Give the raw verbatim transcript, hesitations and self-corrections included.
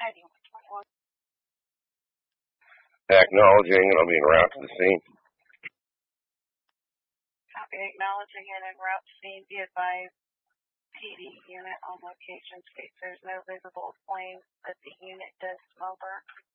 Acknowledging and I'll be en route to the scene. Copy, acknowledging and en route to scene. Be advised, P D unit on location states there's no visible flame, but the unit does smell burn.